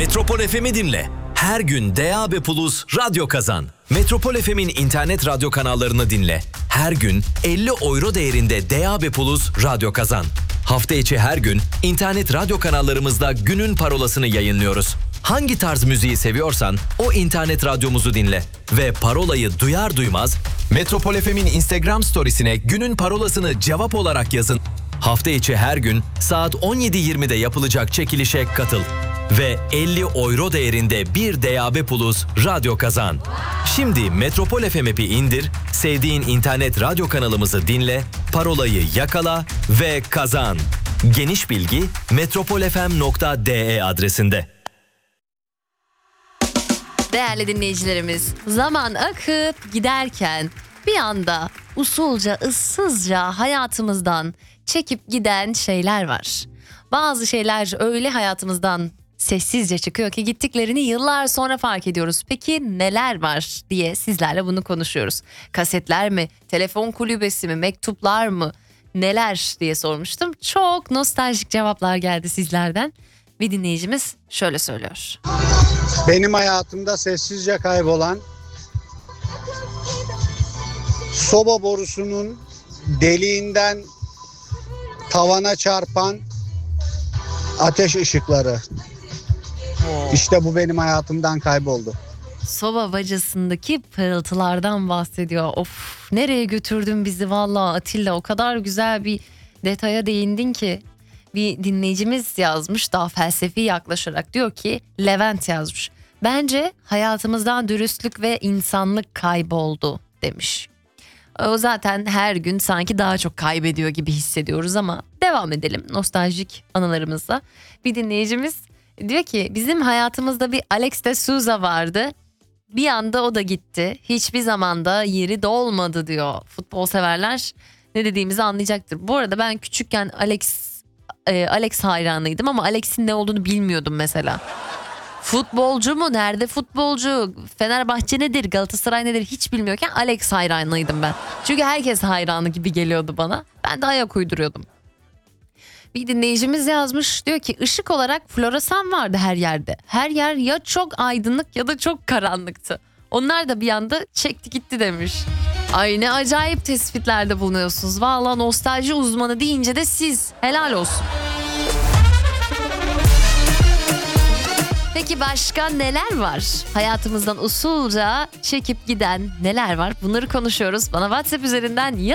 Metropol FM'i dinle. Her gün DAB+ radyo kazan. Metropol FM'in internet radyo kanallarını dinle. Her gün 50 euro değerinde DAB+ radyo kazan. Hafta içi her gün internet radyo kanallarımızda günün parolasını yayınlıyoruz. Hangi tarz müziği seviyorsan o internet radyomuzu dinle. Ve parolayı duyar duymaz Metropol FM'in Instagram storiesine günün parolasını cevap olarak yazın. Hafta içi her gün saat 17.20'de yapılacak çekilişe katıl. Ve 50 euro değerinde bir DAB+ radyo kazan. Şimdi Metropol FM app'i indir, sevdiğin internet radyo kanalımızı dinle, parolayı yakala ve kazan. Geniş bilgi metropolfm.de adresinde. Değerli dinleyicilerimiz, zaman akıp giderken bir anda usulca, ıssızca hayatımızdan çekip giden şeyler var. Bazı şeyler öyle hayatımızdan sessizce çıkıyor ki gittiklerini yıllar sonra fark ediyoruz. Peki neler var diye sizlerle bunu konuşuyoruz. Kasetler mi, telefon kulübesi mi, mektuplar mı, neler diye sormuştum. Çok nostaljik cevaplar geldi sizlerden. Bir dinleyicimiz şöyle söylüyor. Benim hayatımda sessizce kaybolan soba borusunun deliğinden tavana çarpan ateş ışıkları. İşte bu benim hayatımdan kayboldu. Soba bacasındaki pırıltılardan bahsediyor. Of, nereye götürdün bizi vallahi Atilla, o kadar güzel bir detaya değindin ki. Bir dinleyicimiz yazmış daha felsefi yaklaşarak, diyor ki Levent yazmış. Bence hayatımızdan dürüstlük ve insanlık kayboldu demiş. O zaten her gün sanki daha çok kaybediyor gibi hissediyoruz ama devam edelim nostaljik anılarımızla. Bir dinleyicimiz diyor ki bizim hayatımızda bir Alex de Souza vardı. Bir anda o da gitti. Hiçbir zamanda yeri dolmadı diyor. Futbol severler ne dediğimizi anlayacaktır. Bu arada ben küçükken Alex hayranıydım ama Alex'in ne olduğunu bilmiyordum mesela. Futbolcu mu? Nerede futbolcu? Fenerbahçe nedir? Galatasaray nedir? Hiç bilmiyorken Alex hayranıydım ben. Çünkü herkes hayranı gibi geliyordu bana. Ben de ayak uyduruyordum. Bir dinleyicimiz yazmış, diyor ki ışık olarak floresan vardı her yerde. Her yer ya çok aydınlık ya da çok karanlıktı. Onlar da bir anda çekti gitti demiş. Ay ne acayip tespitlerde bulunuyorsunuz. Vallahi nostalji uzmanı deyince de siz, helal olsun. Peki başka neler var? Hayatımızdan usulca çekip giden neler var? Bunları konuşuyoruz. Bana WhatsApp üzerinden